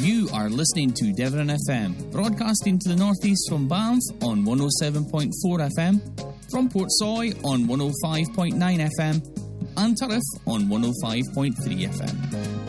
You are listening to Devon FM, broadcasting to the northeast from Banff on 107.4 FM, from Portsoy on 105.9 FM, and Turriff on 105.3 FM.